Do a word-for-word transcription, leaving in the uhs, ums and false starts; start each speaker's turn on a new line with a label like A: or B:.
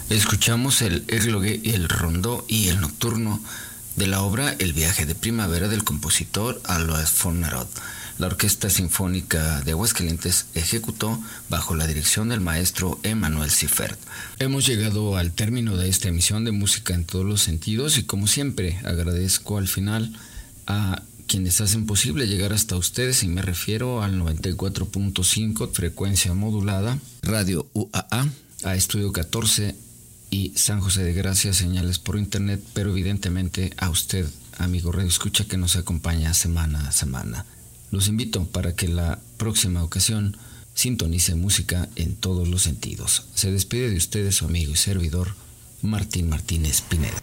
A: Escuchamos el Églogue, el Rondó y el Nocturno de la obra El viaje de primavera del compositor Alois von Narod. La Orquesta Sinfónica de Aguascalientes ejecutó bajo la dirección del maestro Emanuel Siffert. Hemos llegado al término de esta emisión de Música en Todos los Sentidos y, como siempre, agradezco al final a quienes hacen posible llegar hasta ustedes, y me refiero al noventa y cuatro punto cinco frecuencia modulada, Radio U A A, a Estudio catorce y San José de Gracia, señales por internet, pero evidentemente a usted, amigo Radio Escucha, que nos acompaña semana a semana. Los invito para que la próxima ocasión sintonice música en todos los sentidos. Se despide de ustedes su amigo y servidor, Martín Martínez Pineda.